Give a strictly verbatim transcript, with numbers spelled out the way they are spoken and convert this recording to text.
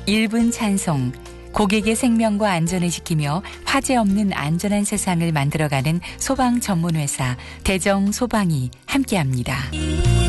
일 분 찬송, 고객의 생명과 안전을 지키며 화재 없는 안전한 세상을 만들어가는 소방 전문회사 대정 소방이 함께합니다.